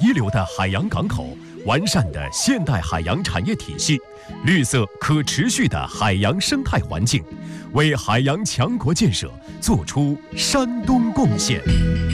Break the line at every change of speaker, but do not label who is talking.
一流的海洋港口，完善的现代海洋产业体系，绿色可持续的海洋生态环境，为海洋强国建设做出山东贡献。